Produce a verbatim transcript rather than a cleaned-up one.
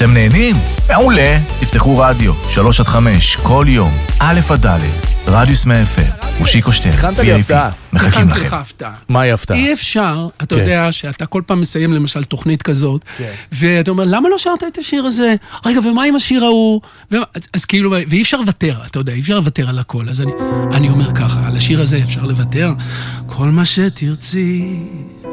אתם נהנים? מעולה. תפתחו רדיו, שלוש עד חמש, כל יום, א' עד ד', רדיוס מאה אף אם, מושיקו שטרן, הכנת לי הפתעה. מחכים לכם. מה היא הפתעה? אי אפשר, אתה יודע שאתה כל פעם מסיים למשל תוכנית כזאת, ואתה אומר, למה לא שרת את השיר הזה? רגע, ומה עם השיר ההוא? אז כאילו, ואי אפשר לוותר, אתה יודע, אי אפשר לוותר על הכל. אז אני אומר ככה, על השיר הזה אפשר לוותר. כל מה שתרצי